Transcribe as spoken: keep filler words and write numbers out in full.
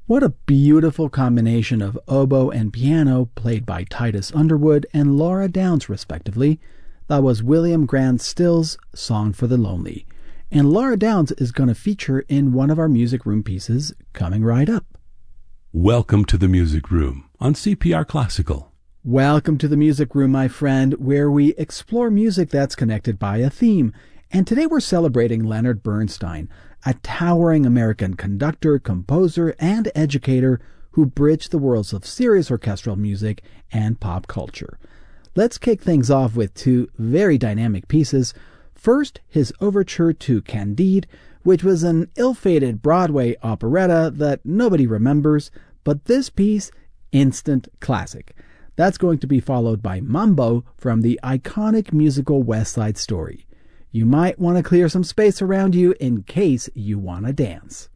What a beautiful combination of oboe and piano played by Titus Underwood and Laura Downs, respectively. That was William Grant Still's Song for the Lonely. And Laura Downs is going to feature in one of our Music Room pieces coming right up. Welcome to the Music Room on C P R Classical. Welcome to the Music Room, my friend, where we explore music that's connected by a theme. And today we're celebrating Leonard Bernstein, a towering American conductor, composer, and educator who bridged the worlds of serious orchestral music and pop culture. Let's kick things off with two very dynamic pieces. First, his overture to Candide, which was an ill-fated Broadway operetta that nobody remembers, but this piece, instant classic. That's going to be followed by Mambo from the iconic musical West Side Story. You might want to clear some space around you in case you want to dance.